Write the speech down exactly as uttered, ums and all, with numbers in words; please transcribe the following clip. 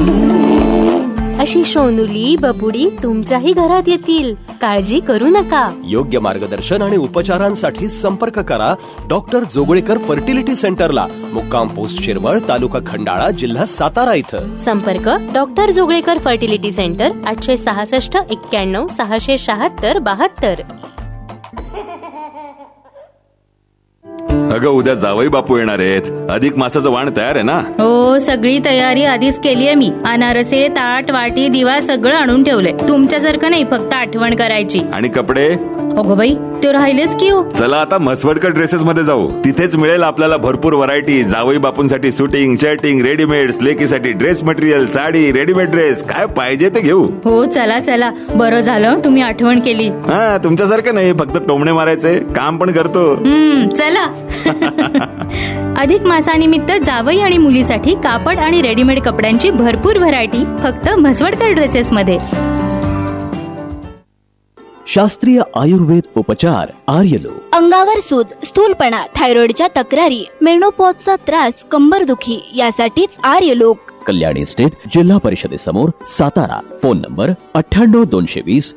अशी सोनुली बबुडी तुमच्याही घरात येतील. काळजी करू नका. योग्य मार्गदर्शन आणि उपचारांसाठी संपर्क करा डॉक्टर जोगळेकर फर्टिलिटी सेंटरला. मुक्काम पोस्ट शिरवळ, तालुका खंडाळा, जिल्हा सातारा इथं. संपर्क डॉक्टर जोगळेकर फर्टिलिटी सेंटर, आठशे सहासष्ट एक्क्याण्णव सहाशे शहात्तर बहात्तर. अगं उद्या जावई बापू येणार आहेत. अधिक मासाचं वाण तयार आहे ना? हो, सगळी तयारी आधीच केलीये मी. अनारसे, ताट, वाटी, दिवा सगळं आणून ठेवलंय. तुमच्यासारखं नाही, फक्त आठवण करायची. आणि कपडे? अगो बाई, ते राहिलेच की हो. चला आता म्हसवडकर ड्रेसेस मध्ये जाऊ. तिथेच मिळेल आपल्याला भरपूर व्हरायटी. जावई बापूंसाठी suiting, shirting, readymade, लेकीसाठी dress material, sari, readymade dress, काय पाहिजे ते घेऊ. हो चला चला, बरं झालं तुम्ही आठवण केली. हा, तुमच्यासारखं नाही फक्त टोमणे मारायचे, काम पण करतो. हम्म, चला. अधिक मासानिमित्त जावई आणि मुलीसाठी कापड आणि रेडीमेड कपड्यांची भरपूर व्हरायटी फक्त म्हसवडकर ड्रेसेस मध्ये. शास्त्रीय आयुर्वेद उपचार आर्यलोक. अंगावर सूज, स्थूलपणा, थायरॉइडच्या तक्रारी, मेनोपॉजचा त्रास, कंबरदुखी यासाठीच आर्यलोक. कल्याणी स्टेट जिल्हा परिषदेसमोर सातारा. फोन नंबर अठ्ठ्याण्णव दोनशे वीस